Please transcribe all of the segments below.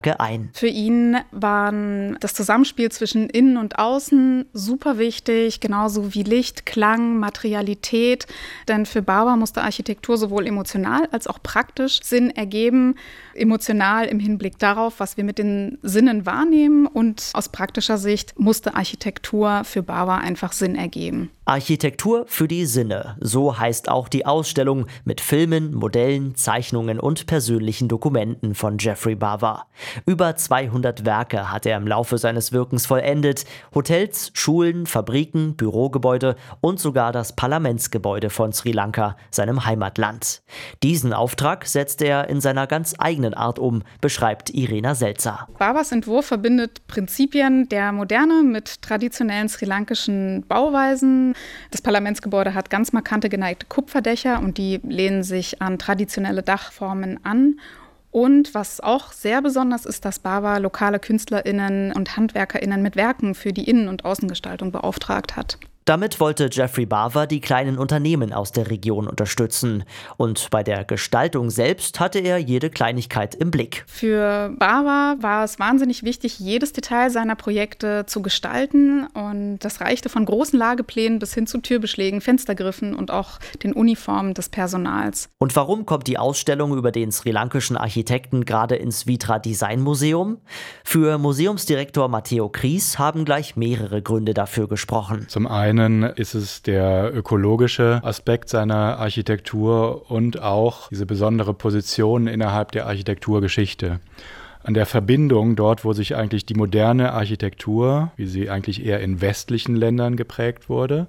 ein. Für ihn waren das Zusammenspiel zwischen Innen und Außen super wichtig, genauso wie Licht, Klang, Materialität. Denn für Barber musste Architektur sowohl emotional als auch praktisch Sinn ergeben. Emotional im Hinblick darauf, was wir mit den Sinnen wahrnehmen, und aus praktischer Sicht musste Architektur für Barber einfach Sinn ergeben. Architektur für die Sinne, so heißt auch die Ausstellung mit Filmen, Modellen, Zeichnungen und persönlichen Dokumenten von Geoffrey Barber. Über 200 Werke hat er im Laufe seines Wirkens vollendet. Hotels, Schulen, Fabriken, Bürogebäude und sogar das Parlamentsgebäude von Sri Lanka, seinem Heimatland. Diesen Auftrag setzt er in seiner ganz eigenen Art um, beschreibt Irena Selzer. Barbers Entwurf verbindet Prinzipien der Moderne mit traditionellen sri-lankischen Bauweisen. Das Parlamentsgebäude hat ganz markante geneigte Kupferdächer und die lehnen sich an traditionelle Dachformen an. Und was auch sehr besonders ist, dass Barber lokale KünstlerInnen und HandwerkerInnen mit Werken für die Innen- und Außengestaltung beauftragt hat. Damit wollte Geoffrey Barber die kleinen Unternehmen aus der Region unterstützen. Und bei der Gestaltung selbst hatte er jede Kleinigkeit im Blick. Für Barber war es wahnsinnig wichtig, jedes Detail seiner Projekte zu gestalten. Und das reichte von großen Lageplänen bis hin zu Türbeschlägen, Fenstergriffen und auch den Uniformen des Personals. Und warum kommt die Ausstellung über den sri-lankischen Architekten gerade ins Vitra Design Museum? Für Museumsdirektor Matteo Kries haben gleich mehrere Gründe dafür gesprochen. Zum einen ist es der ökologische Aspekt seiner Architektur und auch diese besondere Position innerhalb der Architekturgeschichte. An der Verbindung dort, wo sich eigentlich die moderne Architektur, wie sie eigentlich eher in westlichen Ländern geprägt wurde,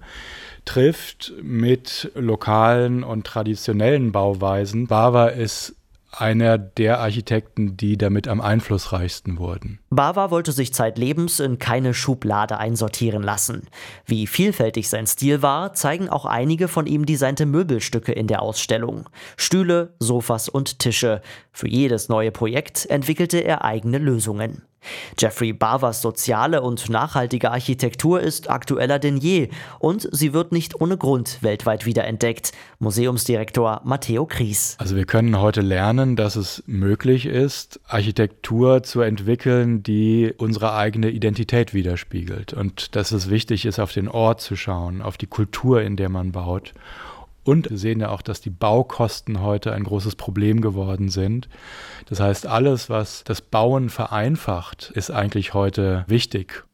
trifft mit lokalen und traditionellen Bauweisen. Barber ist einer der Architekten, die damit am einflussreichsten wurden. Barber wollte sich zeitlebens in keine Schublade einsortieren lassen. Wie vielfältig sein Stil war, zeigen auch einige von ihm designte Möbelstücke in der Ausstellung. Stühle, Sofas und Tische. Für jedes neue Projekt entwickelte er eigene Lösungen. Geoffrey Barbers soziale und nachhaltige Architektur ist aktueller denn je und sie wird nicht ohne Grund weltweit wiederentdeckt. Museumsdirektor Matteo Kries. Also wir können heute lernen, dass es möglich ist, Architektur zu entwickeln, die unsere eigene Identität widerspiegelt und dass es wichtig ist, auf den Ort zu schauen, auf die Kultur, in der man baut. Und wir sehen ja auch, dass die Baukosten heute ein großes Problem geworden sind. Das heißt, alles, was das Bauen vereinfacht, ist eigentlich heute wichtig.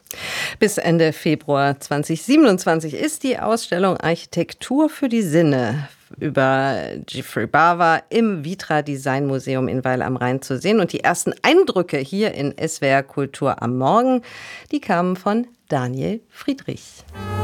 Bis Ende Februar 2027 ist die Ausstellung Architektur für die Sinne über Geoffrey Barber im Vitra Design Museum in Weil am Rhein zu sehen. Und die ersten Eindrücke hier in SWR Kultur am Morgen, die kamen von Daniel Friedrich.